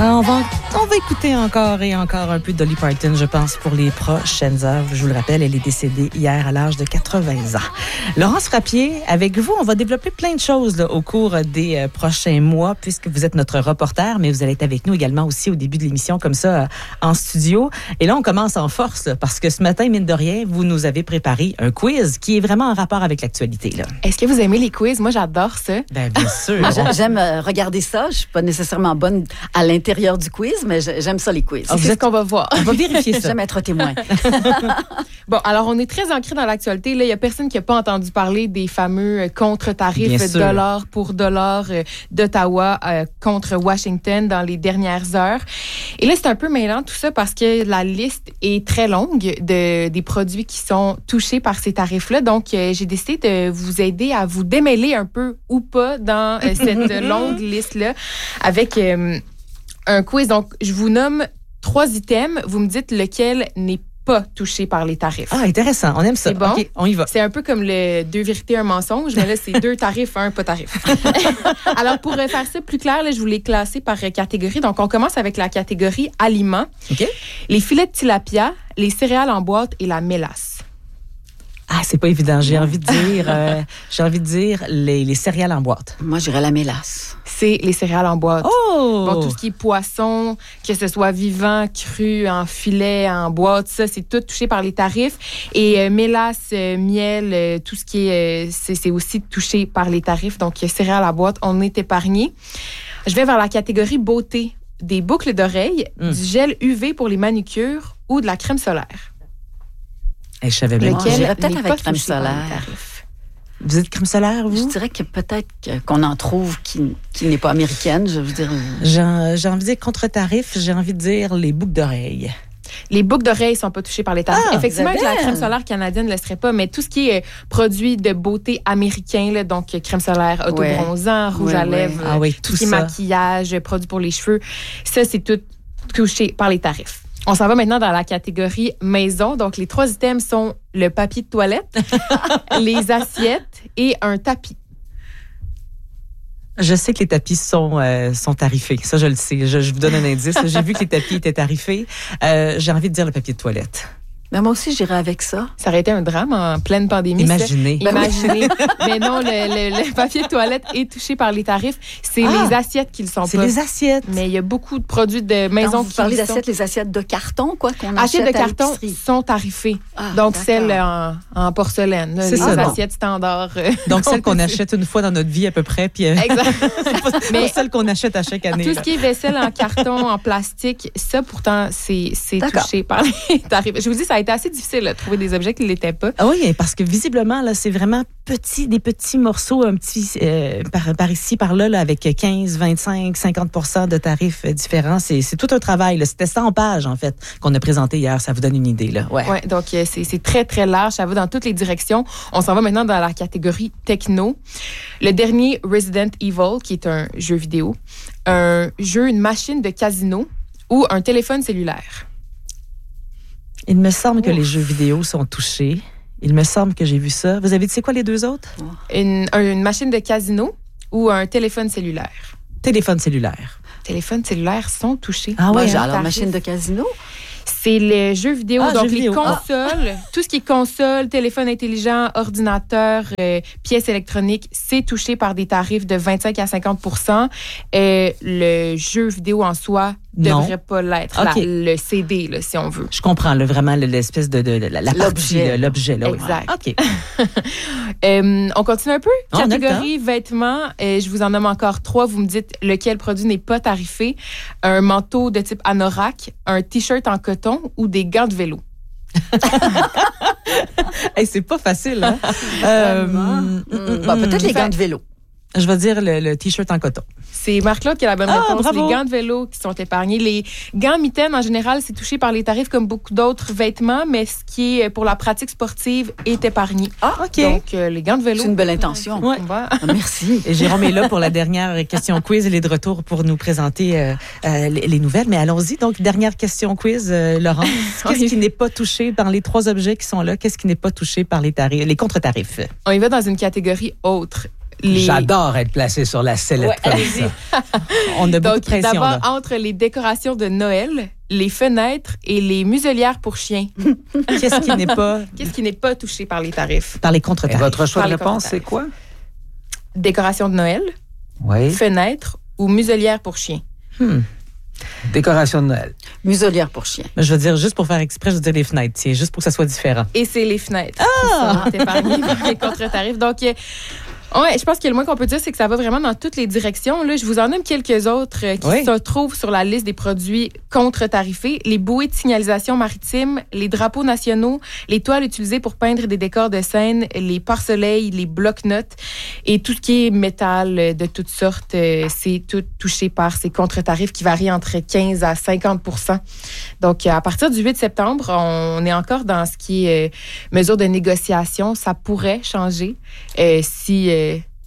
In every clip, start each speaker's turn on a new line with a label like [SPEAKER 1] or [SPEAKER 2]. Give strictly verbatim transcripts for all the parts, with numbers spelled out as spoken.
[SPEAKER 1] Ah, on, va, on va écouter encore et encore un peu Dolly Parton, je pense, pour les prochaines heures. Je vous le rappelle, elle est décédée hier à l'âge de quatre-vingts ans. Laurence Frappier, avec vous, on va développer plein de choses là, au cours des euh, prochains mois, puisque vous êtes notre reporter, mais vous allez être avec nous également aussi au début de l'émission, comme ça, euh, en studio. Et là, on commence en force, là, parce que ce matin, mine de rien, vous nous avez préparé un quiz qui est vraiment en rapport avec l'actualité. Là.
[SPEAKER 2] Est-ce que vous aimez les quiz? Moi, j'adore ça.
[SPEAKER 1] Ben, bien sûr.
[SPEAKER 3] Moi, j'aime euh, regarder ça. Je suis pas nécessairement bonne à l'intérieur du quiz, mais j'aime ça, les quiz.
[SPEAKER 2] Ah, c'est ce qu'on va voir.
[SPEAKER 1] On va vérifier ça.
[SPEAKER 3] J'aime être témoin.
[SPEAKER 2] Bon, alors, on est très ancré dans l'actualité. Là, il y a personne qui n'a pas entendu parler des fameux contre-tarifs dollar pour dollar euh, d'Ottawa euh, contre Washington dans les dernières heures. Et là, c'est un peu mêlant tout ça parce que la liste est très longue de, des produits qui sont touchés par ces tarifs-là. Donc, euh, j'ai décidé de vous aider à vous démêler un peu ou pas dans euh, cette longue liste-là avec euh, un quiz. Donc, je vous nomme trois items. Vous me dites lequel n'est pas touché par les tarifs.
[SPEAKER 1] Ah, intéressant. On aime ça.
[SPEAKER 2] C'est bon.
[SPEAKER 1] OK, on y va.
[SPEAKER 2] C'est un peu comme le deux vérités, un mensonge, mais là, c'est deux tarifs, un pas tarif. Alors, pour faire ça plus clair, là, je vous l'ai classé par catégorie. Donc, on commence avec la catégorie aliments.
[SPEAKER 1] OK.
[SPEAKER 2] Les filets de tilapia, les céréales en boîte et la mélasse.
[SPEAKER 1] Ah, c'est pas évident. J'ai envie de dire, euh, j'ai envie de dire les, les céréales en boîte.
[SPEAKER 3] Moi, j'irais la mélasse.
[SPEAKER 2] C'est les céréales en boîte.
[SPEAKER 1] Oh!
[SPEAKER 2] Bon, tout ce qui est poisson, que ce soit vivant, cru, en filet, en boîte, ça, c'est tout touché par les tarifs. Et euh, mélasse, euh, miel, euh, tout ce qui est, euh, c'est, c'est aussi touché par les tarifs. Donc, céréales en boîte, on est épargné. Je vais vers la catégorie beauté. Des boucles d'oreilles, mm. du gel U V pour les manucures ou de la crème solaire.
[SPEAKER 1] Hey, je savais bien.
[SPEAKER 2] Lequel
[SPEAKER 3] J'irais peut-être
[SPEAKER 2] n'est
[SPEAKER 3] avec
[SPEAKER 2] pas
[SPEAKER 3] crème
[SPEAKER 2] touché par les
[SPEAKER 3] solaire.
[SPEAKER 2] tarifs.
[SPEAKER 1] Vous êtes crème solaire, vous?
[SPEAKER 3] Je dirais que peut-être que, qu'on en trouve qui, qui n'est pas américaine. Je veux dire.
[SPEAKER 1] J'ai, j'ai envie de dire contre-tarif, j'ai envie de dire les boucles d'oreilles.
[SPEAKER 2] Les boucles d'oreilles ne sont pas touchées par les tarifs.
[SPEAKER 1] Ah,
[SPEAKER 2] effectivement, avec la
[SPEAKER 3] Isabelle.
[SPEAKER 2] crème solaire canadienne ne le serait pas, mais tout ce qui est euh, produit de beauté américain, là, donc euh, crème solaire, autobronzant,
[SPEAKER 3] Ouais.
[SPEAKER 2] rouge
[SPEAKER 3] Ouais,
[SPEAKER 2] à lèvres,
[SPEAKER 1] ouais. Ah oui,
[SPEAKER 2] tout
[SPEAKER 1] tout
[SPEAKER 2] ce qui est
[SPEAKER 1] ça.
[SPEAKER 2] maquillage, produits pour les cheveux, ça, c'est tout touché par les tarifs. On s'en va maintenant dans la catégorie maison. Donc, les trois items sont le papier de toilette, les assiettes et un tapis.
[SPEAKER 1] Je sais que les tapis sont, euh, sont tarifés. Ça, je le sais. Je, je vous donne un indice. J'ai vu que les tapis étaient tarifés. Euh, j'ai envie de dire le papier de toilette.
[SPEAKER 3] Mais moi aussi, j'irais avec ça.
[SPEAKER 2] Ça aurait été un drame en pleine pandémie.
[SPEAKER 1] Imaginez.
[SPEAKER 2] Ça. Imaginez. Mais non, le, le, le papier de toilette est touché par les tarifs. C'est
[SPEAKER 1] Ah,
[SPEAKER 2] les assiettes qui le sont
[SPEAKER 1] c'est
[SPEAKER 2] pas.
[SPEAKER 1] les assiettes.
[SPEAKER 2] Mais il y a beaucoup de produits de maison
[SPEAKER 3] Quand vous
[SPEAKER 2] qui
[SPEAKER 3] parlez
[SPEAKER 2] le sont.
[SPEAKER 3] d'assiettes, les assiettes de carton, quoi, qu'on achète
[SPEAKER 2] Assiettes de
[SPEAKER 3] à
[SPEAKER 2] carton
[SPEAKER 3] l'épicerie.
[SPEAKER 2] sont tarifées.
[SPEAKER 3] Ah,
[SPEAKER 2] Donc,
[SPEAKER 3] d'accord.
[SPEAKER 2] celles en, en porcelaine. Là,
[SPEAKER 1] C'est
[SPEAKER 2] les
[SPEAKER 1] ça, bon.
[SPEAKER 2] assiettes standards. euh,
[SPEAKER 1] Donc, celles qu'on achète une fois dans notre vie à peu près. Puis, euh,
[SPEAKER 2] Exact.
[SPEAKER 1] c'est pas,
[SPEAKER 2] Mais-
[SPEAKER 1] pas celles qu'on achète à chaque année.
[SPEAKER 2] Tout
[SPEAKER 1] là.
[SPEAKER 2] ce qui est vaisselle en carton, en plastique, ça, pourtant, c'est, c'est
[SPEAKER 3] D'accord.
[SPEAKER 2] touché par les tarifs. Je vous dis, ça a été assez difficile de trouver des objets qui ne l'étaient pas.
[SPEAKER 1] Ah oui, parce que visiblement, là, c'est vraiment petit, des petits morceaux, un petit euh, par, par ici, par là, là, avec quinze, vingt-cinq, cinquante pour cent de tarifs euh, différents. C'est, c'est tout un travail. Là. C'était cent pages, en fait, qu'on a présenté hier. Ça vous donne une idée, là. Ouais.
[SPEAKER 2] Ouais, donc, euh, c'est, c'est très, très large. Ça va dans toutes les directions. On s'en va maintenant dans la catégorie techno. Le dernier, Resident Evil, qui est un jeu vidéo, un jeu, une machine de casino ou un téléphone cellulaire.
[SPEAKER 1] Il me semble que
[SPEAKER 2] Ouf.
[SPEAKER 1] les jeux vidéo sont touchés. Il me semble que j'ai vu ça. Vous avez dit, c'est quoi les deux autres?
[SPEAKER 2] Une, un- une machine de casino ou un téléphone cellulaire.
[SPEAKER 1] Téléphone cellulaire.
[SPEAKER 2] Téléphones cellulaires sont touchés.
[SPEAKER 1] Ah
[SPEAKER 3] Moi,
[SPEAKER 1] ouais,
[SPEAKER 3] j'ai
[SPEAKER 1] hein,
[SPEAKER 3] alors
[SPEAKER 2] tarif.
[SPEAKER 3] machine de casino.
[SPEAKER 2] C'est les jeux vidéo,
[SPEAKER 1] Ah,
[SPEAKER 2] donc
[SPEAKER 1] jeux
[SPEAKER 2] les
[SPEAKER 1] vidéo.
[SPEAKER 2] consoles, tout ce qui est console, téléphone intelligent, ordinateur, euh, pièces électroniques, c'est touché par des tarifs de vingt-cinq à cinquante pour cent. Euh, le jeu vidéo en soi
[SPEAKER 1] Non.
[SPEAKER 2] devrait pas l'être.
[SPEAKER 1] OK.
[SPEAKER 2] La- le C D, là, si on veut.
[SPEAKER 1] Je comprends là, vraiment le- l'espèce de, de, de la, la partie,
[SPEAKER 3] L'objet.
[SPEAKER 1] là, l'objet. Là, oui.
[SPEAKER 2] Exact.
[SPEAKER 1] OK.
[SPEAKER 2] Euh, on continue un peu.
[SPEAKER 1] Ah, on a le
[SPEAKER 2] Catégorie vêtements. Euh, je vous en nomme encore trois. Vous me dites lequel produit n'est pas tarifé. Un manteau de type anorak, un T-shirt en coton ou des gants de vélo.
[SPEAKER 1] Hey, c'est pas facile, hein? Euh,
[SPEAKER 3] Hum, bah, peut-être les gants de vélo.
[SPEAKER 1] Je vais dire le, le T-shirt en coton.
[SPEAKER 2] C'est Marc-Claude qui a la bonne
[SPEAKER 1] Ah,
[SPEAKER 2] réponse.
[SPEAKER 1] bravo.
[SPEAKER 2] Les gants de vélo qui sont épargnés. Les gants mitaines, en général, c'est touché par les tarifs comme beaucoup d'autres vêtements, mais ce qui est pour la pratique sportive est épargné.
[SPEAKER 1] Ah, OK.
[SPEAKER 2] Donc, euh, les gants de vélo.
[SPEAKER 3] C'est une belle intention.
[SPEAKER 1] Ouais.
[SPEAKER 2] On va-
[SPEAKER 3] Ah, merci.
[SPEAKER 1] Et Jérôme est là pour la dernière question quiz. Il est de retour pour nous présenter euh, euh, les, les nouvelles. Mais allons-y. Donc, dernière question quiz, euh, Laurence. Qu'est-ce
[SPEAKER 2] Oui.
[SPEAKER 1] qui n'est pas touché dans les trois objets qui sont là? Qu'est-ce qui n'est pas touché par les tarifs, les contre-tarifs?
[SPEAKER 2] On y va dans une catégorie autre. Les...
[SPEAKER 4] J'adore être placé sur la sellette
[SPEAKER 2] ouais,
[SPEAKER 4] comme
[SPEAKER 2] allez-y.
[SPEAKER 4] ça.
[SPEAKER 1] On a beaucoup
[SPEAKER 2] Donc,
[SPEAKER 1] de pression.
[SPEAKER 2] d'abord,
[SPEAKER 1] Là.
[SPEAKER 2] entre les décorations de Noël, les fenêtres et les muselières pour chiens.
[SPEAKER 1] Qu'est-ce qui n'est pas...
[SPEAKER 2] Qu'est-ce qui n'est pas touché par les tarifs?
[SPEAKER 1] Par les
[SPEAKER 4] Et
[SPEAKER 1] contre-tarifs.
[SPEAKER 4] votre choix
[SPEAKER 2] Par
[SPEAKER 4] de
[SPEAKER 2] les
[SPEAKER 4] réponse,
[SPEAKER 2] contre-tarifs.
[SPEAKER 4] c'est quoi?
[SPEAKER 2] Décoration de Noël,
[SPEAKER 4] Oui.
[SPEAKER 2] fenêtres ou muselières pour chiens.
[SPEAKER 1] Hmm.
[SPEAKER 4] Décoration de Noël.
[SPEAKER 3] Muselière pour chien.
[SPEAKER 1] Je veux dire, juste pour faire exprès, je veux dire les fenêtres, c'est juste pour que ça soit différent.
[SPEAKER 2] Et c'est les fenêtres ah! qui sont épargnées par les contre-tarifs. Donc, euh, ouais, je pense que le moins qu'on peut dire, c'est que ça va vraiment dans toutes les directions. Là, je vous en nomme quelques autres euh, qui
[SPEAKER 1] oui.
[SPEAKER 2] se trouvent sur la liste des produits contre-tarifés. Les bouées de signalisation maritime, les drapeaux nationaux, les toiles utilisées pour peindre des décors de scène, les pare-soleils, les blocs-notes et tout ce qui est métal euh, de toutes sortes, euh, c'est tout touché par ces contre-tarifs qui varient entre quinze à cinquante pour cent. Donc, à partir du huit septembre, on est encore dans ce qui est euh, mesure de négociation. Ça pourrait changer euh, si... Euh,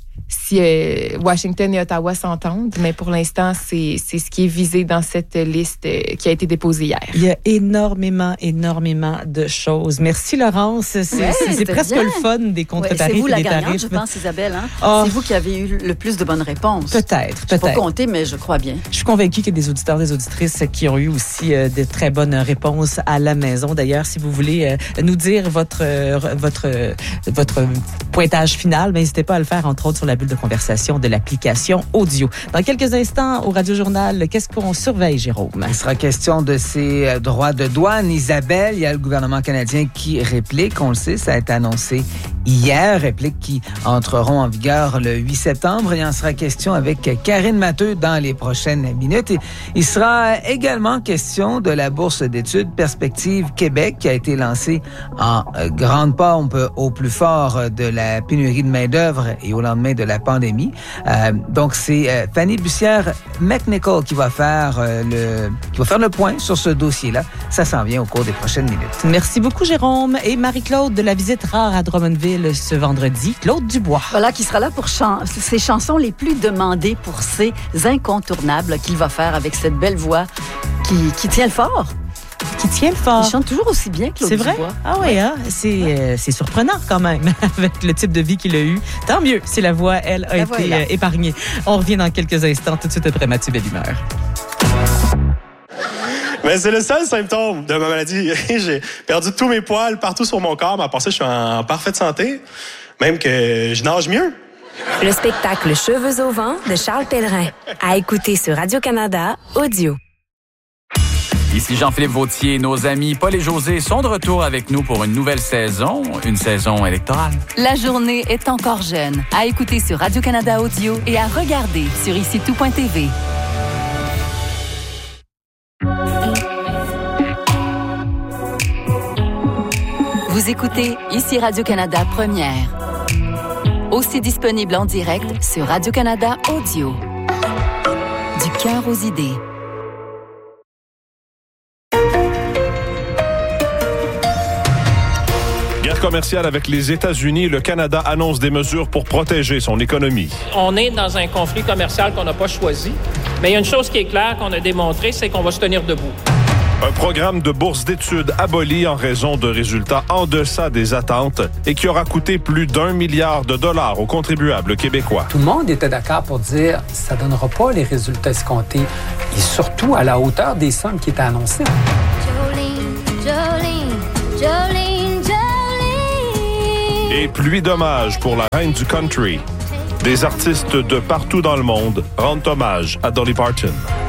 [SPEAKER 2] si euh, Washington et Ottawa s'entendent, mais pour l'instant, c'est, c'est ce qui est visé dans cette liste euh, qui a été déposée hier.
[SPEAKER 1] Il y a énormément, énormément de choses. Merci, Laurence. C'est,
[SPEAKER 3] Ouais,
[SPEAKER 1] c'est, c'est presque
[SPEAKER 3] bien.
[SPEAKER 1] le fun des contre-tarifs
[SPEAKER 3] ouais, c'est vous
[SPEAKER 1] et
[SPEAKER 3] la
[SPEAKER 1] des
[SPEAKER 3] gagnante,
[SPEAKER 1] tarifs.
[SPEAKER 3] je pense, Isabelle. Hein?
[SPEAKER 1] Oh.
[SPEAKER 3] C'est vous qui avez eu le plus de bonnes réponses.
[SPEAKER 1] Peut-être,
[SPEAKER 3] Je ne
[SPEAKER 1] peut-être.
[SPEAKER 3] pas compter, mais je crois bien.
[SPEAKER 1] Je suis convaincue qu'il y a des auditeurs, des auditrices qui ont eu aussi euh, de très bonnes réponses à la maison. D'ailleurs, si vous voulez euh, nous dire votre euh, votre euh, votre pointage final, ben, n'hésitez pas à le faire, entre autres, sur la bulle de conversation de l'application audio. Dans quelques instants, au Radio Journal, qu'est-ce qu'on surveille, Jérôme?
[SPEAKER 4] Il sera question de ces euh, droits de douane. Isabelle, il y a le gouvernement canadien qui réplique. On le sait, ça a été annoncé hier. Répliques qui entreront en vigueur le huit septembre. Il en sera question avec Karine Matheux dans les prochaines minutes. Et il sera également question de la bourse d'études Perspective Québec qui a été lancée en euh, grande pompe au plus fort de la pénurie de main-d'œuvre et au lendemain de la pandémie. Euh, donc, c'est euh, Fanny Bussière-McNichol qui va faire euh, le qui va faire le point sur ce dossier-là. Ça s'en vient au cours des prochaines minutes.
[SPEAKER 1] Merci beaucoup, Jérôme. Et Marie-Claude de la visite rare à Drummondville ce vendredi. Claude Dubois.
[SPEAKER 3] Voilà, qui sera là pour chan- ses chansons les plus demandées pour ses incontournables qu'il va faire avec cette belle voix qui, qui tient le fort.
[SPEAKER 1] Qui tient le fort.
[SPEAKER 3] Il chante toujours aussi bien, Claude
[SPEAKER 1] C'est vrai?
[SPEAKER 3] Dubois.
[SPEAKER 1] Ah oui, hein? c'est, euh, c'est surprenant quand même, avec le type de vie qu'il a eu. Tant mieux si la voix, elle, a
[SPEAKER 3] La
[SPEAKER 1] été
[SPEAKER 3] voilà.
[SPEAKER 1] euh, épargnée. On revient dans quelques instants, tout de suite après Mathieu Belle-Humeur.
[SPEAKER 5] Mais c'est le seul symptôme de ma maladie. J'ai perdu tous mes poils partout sur mon corps, mais à part ça, je suis en parfaite santé. Même que je nage mieux.
[SPEAKER 6] Le spectacle Cheveux au vent de Charles Pellerin. À écouter sur Radio-Canada Audio.
[SPEAKER 7] Ici Jean-Philippe Vautier. Nos amis Paul et José sont de retour avec nous pour une nouvelle saison, une saison électorale.
[SPEAKER 8] La journée est encore jeune. À écouter sur Radio-Canada Audio et à regarder sur ici tout point t v. Vous écoutez Ici Radio-Canada Première. Aussi disponible en direct sur Radio-Canada Audio. Du cœur aux idées.
[SPEAKER 9] Guerre commerciale avec les États-Unis, le Canada annonce des mesures pour protéger son économie.
[SPEAKER 10] On est dans un conflit commercial qu'on n'a pas choisi, mais il y a une chose qui est claire qu'on a démontré, c'est qu'on va se tenir debout.
[SPEAKER 9] Un programme de bourse d'études aboli en raison de résultats en deçà des attentes et qui aura coûté plus d'un milliard de dollars aux contribuables québécois.
[SPEAKER 11] Tout le monde était d'accord pour dire que ça ne donnera pas les résultats escomptés et surtout à la hauteur des sommes qui étaient annoncées.
[SPEAKER 12] Jolene, Jolene, Jolene, Jolene.
[SPEAKER 9] Et pluie d'hommages pour la reine du country. Des artistes de partout dans le monde rendent hommage à Dolly Parton.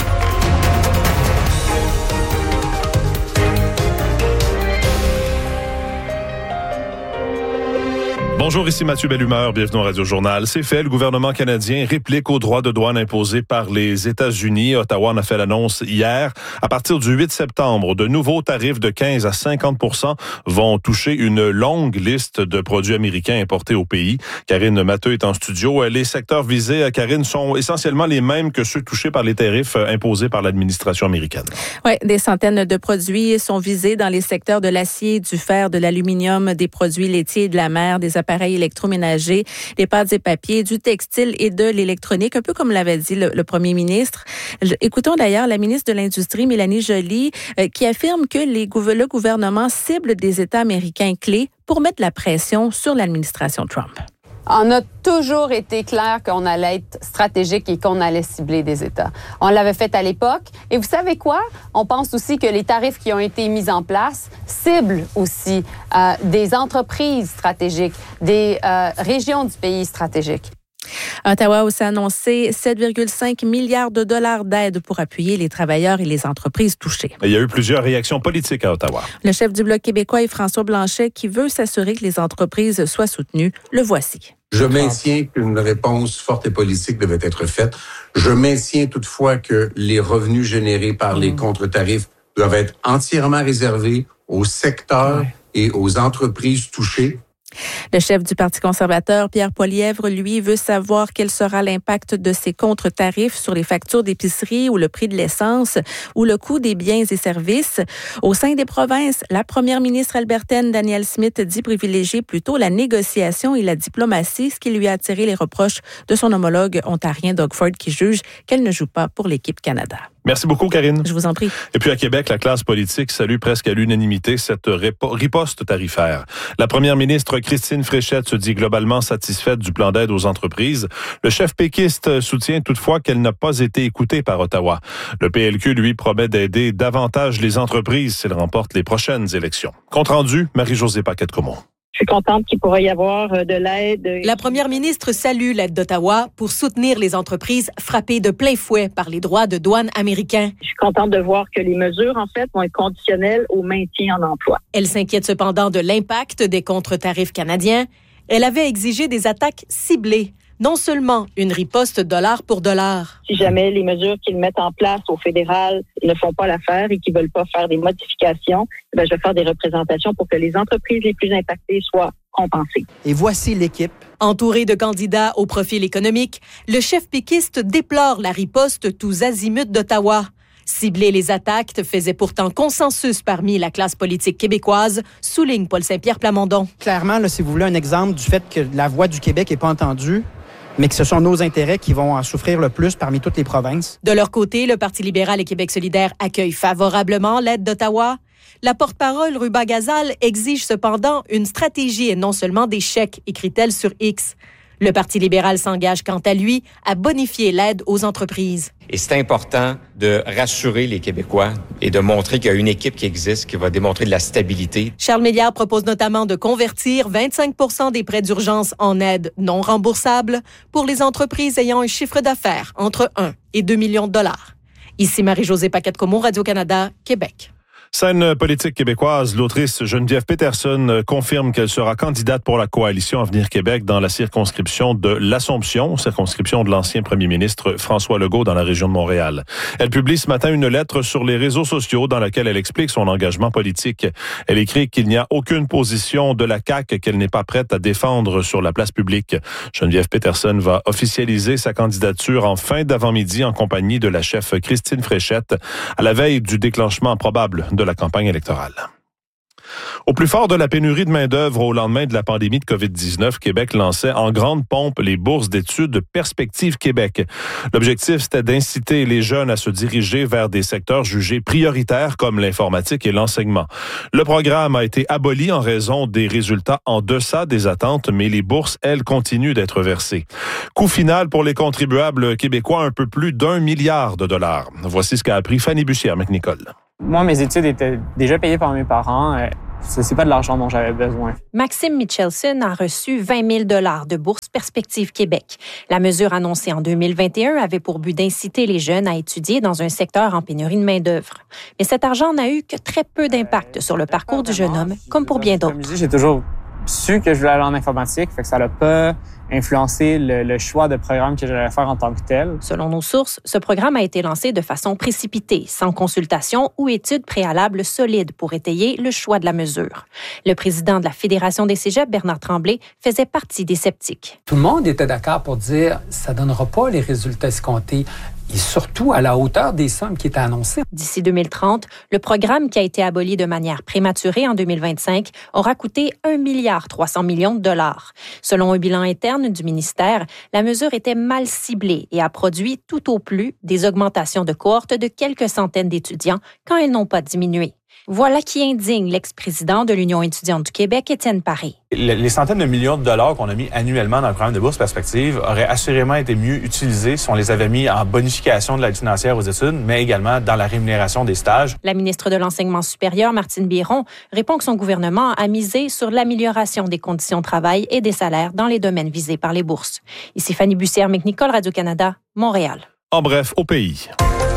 [SPEAKER 9] Bonjour, ici Mathieu Belle-Humeur, bienvenue au Radio Journal. C'est fait, le gouvernement canadien réplique aux droits de douane imposés par les États-Unis. Ottawa en a fait l'annonce hier. À partir du huit septembre, de nouveaux tarifs de quinze à cinquante pour cent vont toucher une longue liste de produits américains importés au pays. Karine Matheux est en studio. Les secteurs visés, Karine, sont essentiellement les mêmes que ceux touchés par les tarifs imposés par l'administration américaine.
[SPEAKER 13] Oui, des centaines de produits sont visés dans les secteurs de l'acier, du fer, de l'aluminium, des produits laitiers, de la mer, des appareils électroménagers, des pâtes et papiers, du textile et de l'électronique, un peu comme l'avait dit le, le premier ministre. Écoutons d'ailleurs la ministre de l'Industrie, Mélanie Joly, euh, qui affirme que les, le gouvernement cible des États américains clés pour mettre la pression sur l'administration Trump.
[SPEAKER 14] On a toujours été clair qu'on allait être stratégique et qu'on allait cibler des États. On l'avait fait à l'époque. Et vous savez quoi? On pense aussi que les tarifs qui ont été mis en place ciblent aussi euh, des entreprises stratégiques, des euh, régions du pays stratégiques.
[SPEAKER 13] Ottawa a aussi annoncé sept virgule cinq milliards de dollars d'aide pour appuyer les travailleurs et les entreprises touchées.
[SPEAKER 9] Il y a eu plusieurs réactions politiques à Ottawa.
[SPEAKER 13] Le chef du Bloc québécois est François Blanchet qui veut s'assurer que les entreprises soient soutenues. Le voici.
[SPEAKER 15] Je maintiens qu'une réponse forte et politique devait être faite. Je maintiens toutefois que les revenus générés par mmh. les contre-tarifs doivent être entièrement réservés aux secteurs ouais. et aux entreprises touchées.
[SPEAKER 13] Le chef du Parti conservateur, Pierre Poilievre, lui, veut savoir quel sera l'impact de ces contre-tarifs sur les factures d'épicerie ou le prix de l'essence ou le coût des biens et services. Au sein des provinces, la première ministre albertaine, Danielle Smith, dit privilégier plutôt la négociation et la diplomatie, ce qui lui a attiré les reproches de son homologue ontarien Doug Ford, qui juge qu'elle ne joue pas pour l'équipe Canada.
[SPEAKER 9] Merci beaucoup, Karine.
[SPEAKER 13] Je vous en prie.
[SPEAKER 9] Et puis à Québec, la classe politique salue presque à l'unanimité cette riposte tarifaire. La première ministre Christine Fréchette se dit globalement satisfaite du plan d'aide aux entreprises. Le chef péquiste soutient toutefois qu'elle n'a pas été écoutée par Ottawa. Le P L Q, lui, promet d'aider davantage les entreprises s'il remporte les prochaines élections. Compte rendu, Marie-Josée Paquette-Comont.
[SPEAKER 16] Je suis contente qu'il pourrait y avoir de l'aide.
[SPEAKER 17] La première ministre salue l'aide d'Ottawa pour soutenir les entreprises frappées de plein fouet par les droits de douane américains.
[SPEAKER 16] Je suis contente de voir que les mesures, en fait, vont être conditionnelles au maintien en emploi.
[SPEAKER 17] Elle s'inquiète cependant de l'impact des contre-tarifs canadiens. Elle avait exigé des attaques ciblées, non seulement une riposte dollar pour dollar.
[SPEAKER 16] Si jamais les mesures qu'ils mettent en place au fédéral ne font pas l'affaire et qu'ils ne veulent pas faire des modifications, ben je vais faire des représentations pour que les entreprises les plus impactées soient compensées.
[SPEAKER 18] Et voici l'équipe.
[SPEAKER 17] Entouré de candidats au profil économique, le chef péquiste déplore la riposte tous azimuts d'Ottawa. Cibler les attaques faisait pourtant consensus parmi la classe politique québécoise, souligne Paul Saint-Pierre Plamondon.
[SPEAKER 18] Clairement, là, si vous voulez un exemple du fait que la voix du Québec n'est pas entendue, mais que ce sont nos intérêts qui vont en souffrir le plus parmi toutes les provinces.
[SPEAKER 17] De leur côté, le Parti libéral et Québec solidaire accueillent favorablement l'aide d'Ottawa. La porte-parole Ruba Gazal exige cependant une stratégie et non seulement des chèques, écrit-elle sur X. Le Parti libéral s'engage quant à lui à bonifier l'aide aux entreprises.
[SPEAKER 19] Et c'est important de rassurer les Québécois et de montrer qu'il y a une équipe qui existe, qui va démontrer de la stabilité.
[SPEAKER 17] Charles Méliard propose notamment de convertir vingt-cinq pour cent des prêts d'urgence en aide non remboursable pour les entreprises ayant un chiffre d'affaires entre un et deux millions de dollars. Ici Marie-Josée Paquette-Comont, Radio-Canada, Québec.
[SPEAKER 9] Scène politique québécoise, l'autrice Geneviève Peterson confirme qu'elle sera candidate pour la coalition Avenir Québec dans la circonscription de l'Assomption, circonscription de l'ancien premier ministre François Legault dans la région de Montréal. Elle publie ce matin une lettre sur les réseaux sociaux dans laquelle elle explique son engagement politique. Elle écrit qu'il n'y a aucune position de la C A Q qu'elle n'est pas prête à défendre sur la place publique. Geneviève Peterson va officialiser sa candidature en fin d'avant-midi en compagnie de la chef Christine Fréchette à la veille du déclenchement probable de la campagne électorale. Au plus fort de la pénurie de main-d'œuvre au lendemain de la pandémie de covid dix-neuf, Québec lançait en grande pompe les bourses d'études Perspectives Québec. L'objectif, c'était d'inciter les jeunes à se diriger vers des secteurs jugés prioritaires comme l'informatique et l'enseignement. Le programme a été aboli en raison des résultats en deçà des attentes, mais les bourses, elles, continuent d'être versées. Coût final pour les contribuables québécois, un peu plus d'un milliard de dollars. Voici ce qu'a appris Fanny Bussière-McNicol.
[SPEAKER 20] Moi, mes études étaient déjà payées par mes parents. Ce n'est pas de l'argent dont j'avais besoin.
[SPEAKER 21] Maxime Michelson a reçu vingt mille dollars de bourse Perspectives Québec. La mesure annoncée en deux mille vingt et un avait pour but d'inciter les jeunes à étudier dans un secteur en pénurie de main-d'œuvre. Mais cet argent n'a eu que très peu d'impact sur le parcours du jeune homme, comme pour bien d'autres.
[SPEAKER 20] J'ai toujours su que je voulais aller en informatique, fait que ça n'a pas influencé le, le choix de programme que j'allais faire en tant que tel.
[SPEAKER 21] Selon nos sources, ce programme a été lancé de façon précipitée, sans consultation ou études préalables solides pour étayer le choix de la mesure. Le président de la Fédération des cégeps, Bernard Tremblay, faisait partie des sceptiques.
[SPEAKER 11] Tout le monde était d'accord pour dire « ça ne donnera pas les résultats escomptés ». Et surtout à la hauteur des sommes qui étaient annoncées.
[SPEAKER 21] D'ici deux mille trente, le programme qui a été aboli de manière prématurée en deux mille vingt-cinq aura coûté un milliard trois cents millions de dollars. Selon un bilan interne du ministère, la mesure était mal ciblée et a produit tout au plus des augmentations de cohorte de quelques centaines d'étudiants quand elles n'ont pas diminué. Voilà qui indigne l'ex-président de l'Union étudiante du Québec, Étienne Paré.
[SPEAKER 2] Les centaines de millions de dollars qu'on a mis annuellement dans le programme de bourse perspective auraient assurément été mieux utilisés si on les avait mis en bonification de l'aide financière aux études, mais également dans la rémunération des stages.
[SPEAKER 21] La ministre de l'Enseignement supérieur, Martine Biron, répond que son gouvernement a misé sur l'amélioration des conditions de travail et des salaires dans les domaines visés par les bourses. Ici Fanny Bussière-McNicol, Radio-Canada, Montréal.
[SPEAKER 9] En bref, au pays.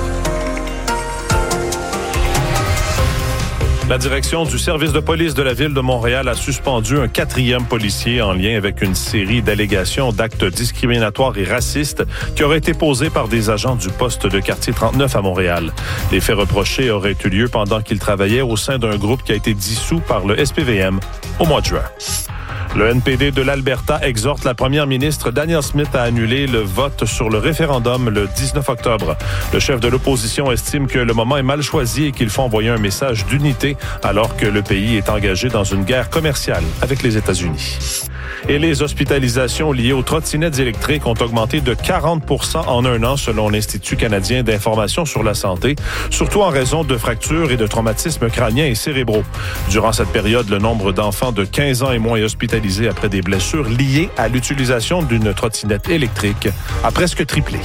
[SPEAKER 9] La direction du service de police de la Ville de Montréal a suspendu un quatrième policier en lien avec une série d'allégations d'actes discriminatoires et racistes qui auraient été posés par des agents du poste de quartier trente-neuf à Montréal. Les faits reprochés auraient eu lieu pendant qu'il travaillait au sein d'un groupe qui a été dissous par le S P V M au mois de juin. Le N P D de l'Alberta exhorte la première ministre Danielle Smith à annuler le vote sur le référendum le dix-neuf octobre. Le chef de l'opposition estime que le moment est mal choisi et qu'il faut envoyer un message d'unité alors que le pays est engagé dans une guerre commerciale avec les États-Unis. Et les hospitalisations liées aux trottinettes électriques ont augmenté de quarante pour cent en un an selon l'Institut canadien d'information sur la santé, surtout en raison de fractures et de traumatismes crâniens et cérébraux. Durant cette période, le nombre d'enfants de quinze ans et moins hospitalisés après des blessures liées à l'utilisation d'une trottinette électrique a presque triplé.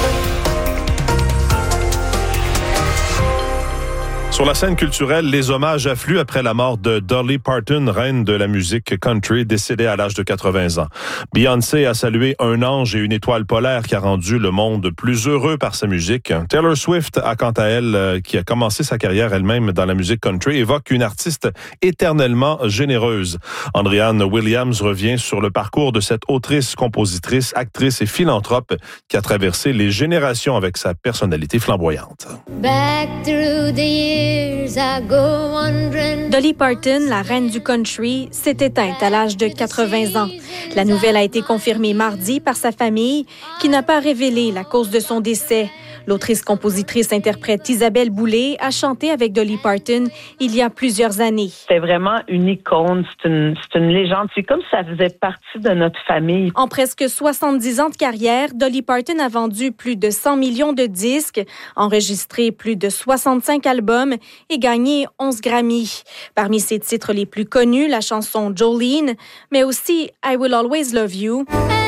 [SPEAKER 9] Sur la scène culturelle, les hommages affluent après la mort de Dolly Parton, reine de la musique country, décédée à l'âge de quatre-vingts ans. Beyoncé a salué un ange et une étoile polaire qui a rendu le monde plus heureux par sa musique. Taylor Swift a quant à elle, qui a commencé sa carrière elle-même dans la musique country, évoque une artiste éternellement généreuse. Andréanne Williams revient sur le parcours de cette autrice, compositrice, actrice et philanthrope qui a traversé les générations avec sa personnalité flamboyante.
[SPEAKER 12] Back through the years.
[SPEAKER 21] Dolly Parton, la reine du country, s'est éteinte à l'âge de quatre-vingts ans. La nouvelle a été confirmée mardi par sa famille, qui n'a pas révélé la cause de son décès. L'autrice-compositrice-interprète Isabelle Boulay a chanté avec Dolly Parton il y a plusieurs années.
[SPEAKER 22] C'est vraiment une icône, c'est une, c'est une légende. C'est comme si ça faisait partie de notre famille.
[SPEAKER 21] En presque soixante-dix ans de carrière, Dolly Parton a vendu plus de cent millions de disques, enregistré plus de soixante-cinq albums et gagné onze Grammy. Parmi ses titres les plus connus, la chanson Jolene, mais aussi I Will Always Love You.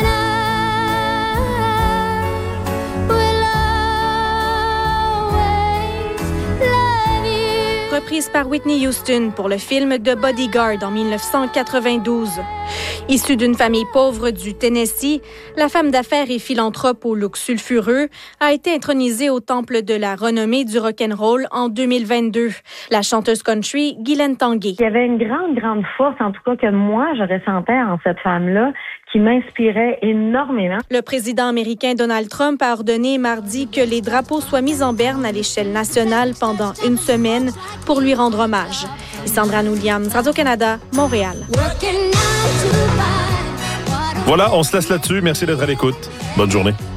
[SPEAKER 21] Reprise par Whitney Houston pour le film The Bodyguard en dix-neuf cent quatre-vingt-douze. Issue d'une famille pauvre du Tennessee, la femme d'affaires et philanthrope au look sulfureux a été intronisée au temple de la renommée du rock'n'roll en deux mille vingt-deux. La chanteuse country Guylaine Tanguay.
[SPEAKER 23] Il y avait une grande, grande force, en tout cas que moi, je ressentais en cette femme-là, qui m'inspirait énormément.
[SPEAKER 21] Le président américain Donald Trump a ordonné mardi que les drapeaux soient mis en berne à l'échelle nationale pendant une semaine pour lui rendre hommage. Sandra Williams, Radio-Canada, Montréal.
[SPEAKER 9] Voilà, on se laisse là-dessus. Merci d'être à l'écoute. Bonne journée.